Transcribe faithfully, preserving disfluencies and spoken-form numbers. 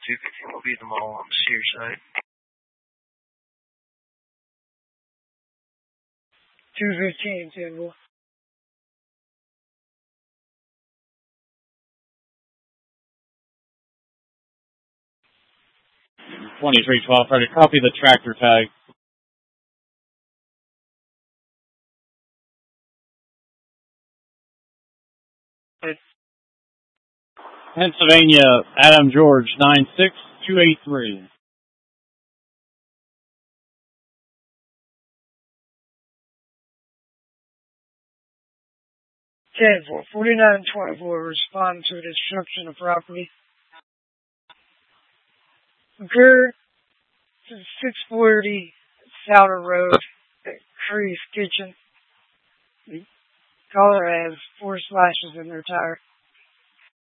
two fifty will be the mall on the shear side. two fifteen, table. twenty-three twelve, ready to copy the tractor tag. It's Pennsylvania, Adam George, nine six two eight three. ten four, forty-nine twenty-four, respond to destruction of property. Occurred to six forty Souter Road, Crease Kitchen. The caller has four slashes in their tire.